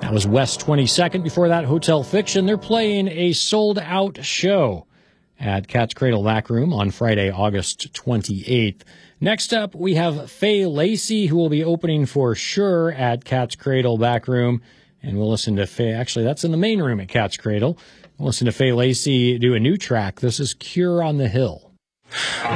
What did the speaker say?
That was West 22nd. Before that, Hotel Fiction. They're playing a sold-out show at Cat's Cradle Back Room on Friday, August 28th. Next up, we have Faye Lacey, who will be opening for Sure at Cat's Cradle Back Room. And we'll listen to Faye. Actually, that's in the main room at Cat's Cradle. We'll listen to Faye Lacey do a new track. This is Cure on the Hill.